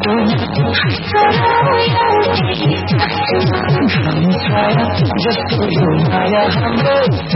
जस्तो यो माया हाम्रो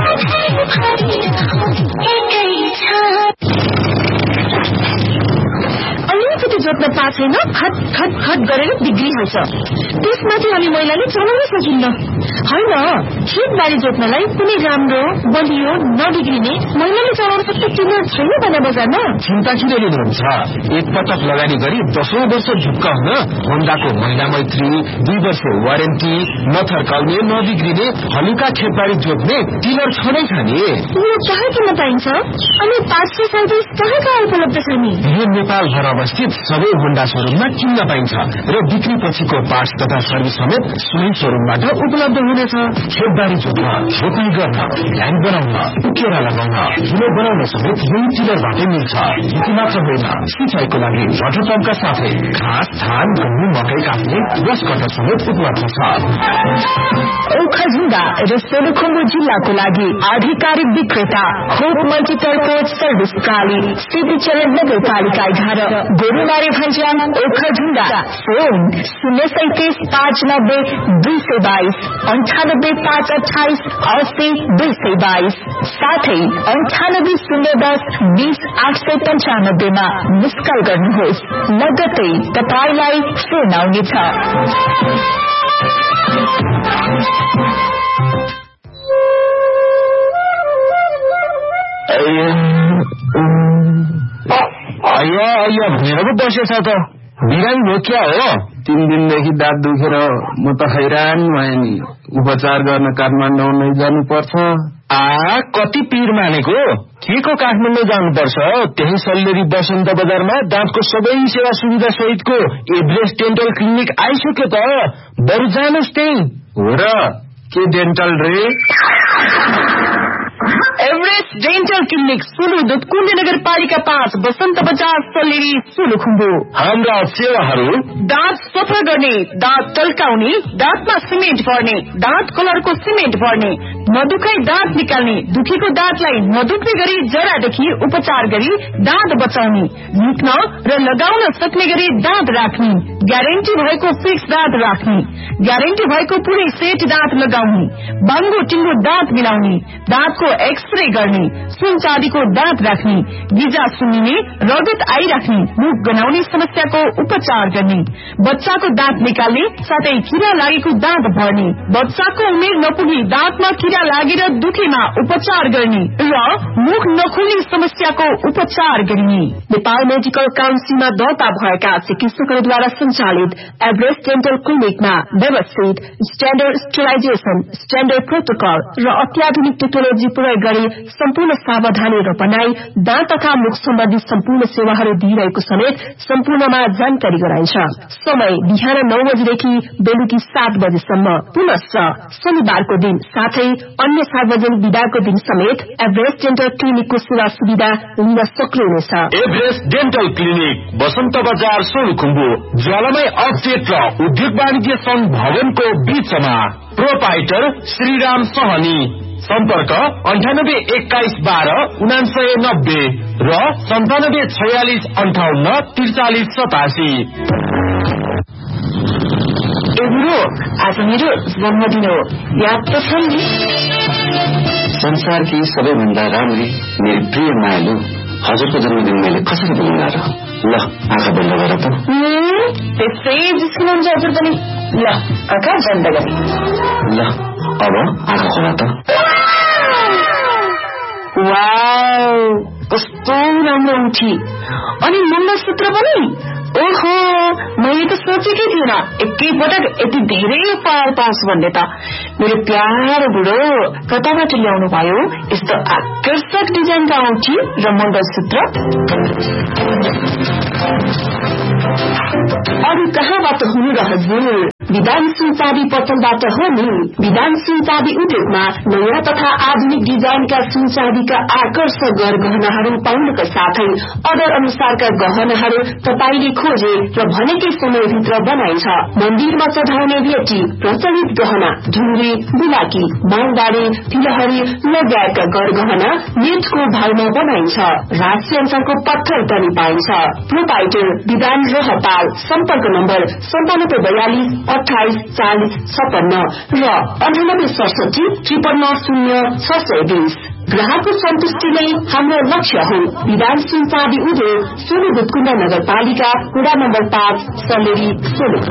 अलिकति जोत्न पाएको छैन खट खट खट गरेर बिग्रिहाल्छ। त्यसमाथि हामी महिलाले चलाउन सकिन्न। होइन, खेतबारी जोत्नलाई कुनै राम्रो बलियो नबिग्रिने महिलाले चलाउन सक्ने टिलर छैन भने बजारमा। चिन्ता किन लिनुहुन्छ? एकपटक लगानी गरी 10औं वर्ष ढुक्क हुन होन्डाको महिला मैत्री 2 वर्ष वारेन्टी, नथर्काउने नबिग्रिने हलुका खेतबारी जोत्ने टिलर छँदै छ नि। यो कहाँ किन्न पाइन्छ? अनि 500 सर्भिस कहाँ उपलब्ध छ नि? यो नेपाल भर अवस्थित सबै होन्डा शोरूममा किन्न पाइन्छ र बिक्री पछिको पार्ट्स तथा सर्भिस समेत सोही शोरूमबाट उपलब्ध हुनेछ। खेतबारी जोत्न, रोपाई गर्न, ल्यान्ड बनाउन, उकेरा लगाउन, ठुलो बनाउन समेत यही टिलरबाटै मिल्छ। यति मात्र होइन, सिंचाइको लागि वाटर पम्पका साथै घाँस, धान, गहुँ, मकै काट्ने ब्रस कटर समेत उपलब्ध छ। ओखलढुङ्गा र सोलुखुम्बु जिल्लाको लागि आधिकारिक विक्रेता hope multi transport service प्राली, Siddhicharan नगरपालिका 11, गोरुमारी भन्ज्याङ, ओखलढुङ्गा। फोन 037 590 222 98 528 80 222, साथै 98 010 20 895 मा मिस कल गर्नुहोस्। नगदै तपाईलाई फोन आउनेछ। अయ్యో भनेर पो बसेछ त। बिरामी हो क्या हो? 3 दिनदेखि दाँत दुखेर म त हैरान भएँ नि। उपचार गर्न काठमाडौँ नै जानुपर्छ। कति पीर मानेको? के को काठमाडौँ जानुपर्छ? त्यही सल्लेरी बसन्त बजारमा दाँतको सबै सेवा सुविधा सहितको एभरेस्ट डेन्टल क्लिनिक आइसक्यो त। बरु जानुहोस् त्यही। हो र? के डेन्टल रे? एभरेस्ट डेन्टल क्लिनिक सुलुदुत कुण्ड नगरपालिका 5, बसन्त बजार, सल्लेरी, सोलुखुम्बु। हाम्रा सेवाहरू: दाँत सफा गर्ने, दाँत टल्काउने, दाँतमा सिमेन्ट भर्ने, दाँत कलरको सिमेन्ट भर्ने, नदुखाई दाँत निकाल्ने, दुखेको दाँतलाई नदुख्ने गरी जरादेखि उपचार गरी दाँत बचाउने, झुक्न र लगाउन सक्ने गरी दाँत राख्ने, ग्यारेन्टी भएको फिक्स दाँत राख्ने, ग्यारेन्टी भएको पुरै सेट दाँत लगाउने, बाङ्गो टिङ्गो दाँत मिलाउने, दाँतको एक्सरे गर्ने, सुन चाँदीको दाँत राख्ने, गिजा सुन्निने, रगत आइराख्ने, मुख गनाउने समस्याको उपचार गर्ने, बच्चाको दाँत निकाल्ने, साथै किरा लागेको दाँत भर्ने, बच्चाको उमेर नपुगी दाँतमा किरा लागेर दुखेमा उपचार गर्ने र मुख नखुल्ने समस्याको उपचार गरिने। नेपाल मेडिकल काउन्सिलमा दर्ता भएका चिकित्सकहरूद्वारा सञ्चालित एभरेस्ट डेन्टल क्लिनिकमा व्यवस्थित स्ट्याण्डर्ड स्टेरिलाइजेसन, स्ट्याण्डर्ड प्रोटोकल र अत्याधुनिक टेक्नोलोजी प्रयोग गरी सम्पूर्ण सावधानी र बनाई दाँत तथा मुख सम्बन्धी सम्पूर्ण सेवाहरू दिइरहेको समेत सम्पूर्णमा जानकारी गराइन्छ। समय बिहान 9 बजेदेखि बेलुकी 7 बजेसम्म। पुनश्च शनिबारको दिन साथै अन्य सार्वजनिक विदाको दिन समेत एभरेस्ट डेन्टल क्लिनिकको सेवा सुविधा लिन सक्नुहुनेछ। एभरेस्ट डेन्टल क्लिनिक, बसन्त बजार, सोलुखुम्बु, ज्वालामय अपडेट र उद्योग वाणिज्य संघ भवनको बीचमा। प्रोपाइटर श्रीराम सहनी। सम्पर्क 98 21 12 9990 र 97 46 58 43 87। आज मेरो जन्मदिन हो, याद त छ नि? संसारकी सबैभन्दा राम्री मेरो प्रिय मायालु हजुरको जन्मदिन मैले कसरी भुल्न र? ल आँखा बन्द गर त। त्यसै जिस्किनुहुन्छ हजुर पनि। ल आँखा बन्द गरे। ल अब आँखा खोला त। वाउ, कस्तो राम्रो उठी। अनि मङ्गलसूत्र पनि। ओहो, मैले त सोचेकै थिएन एकैपटक यति धेरै उपहार पाउँछु भन्ने त। मेरो प्यारो बुढो कताबाट ल्याउनु भयो यस्तो आकर्षक डिजाइनका औँठी र मङ्गलसूत्र? अरू कहाँबाट हुनु र हजुर? विधान सुनचाँदी पसलबाट हो नि। विधान सुनचाँदी उद्योगमा नयाँ तथा आधुनिक डिजाइनका सुनचाँदीका आकर्षक गहनाहरू पाउनका साथै अर्डर अनुसारका गहनाहरू तपाईले खोजे र भनेकै समयभित्र बनाइन्छ। मन्दिरमा चढाउने भेटी, प्रचलित गहना, ढुङ्ग्री, बुलाकी, मालदारी, तिलहरी लगायतका गहना नेटको भावमा बनाइन्छ। राष्ट्रियको पत्थर पनि पाइन्छ। प्रोपाइटर विधान रहपाल। सम्पर्क नम्बर 9742 28 40 56 र 9867 530 620। ग्राहकको सन्तुष्टि नै हाम्रो लक्ष्य हो। विधान सुनचाँदी उद्योग सोलुबुटकुण्ड नगरपालिका वडा नम्बर 5 सलेरी सोलुखुम्बु।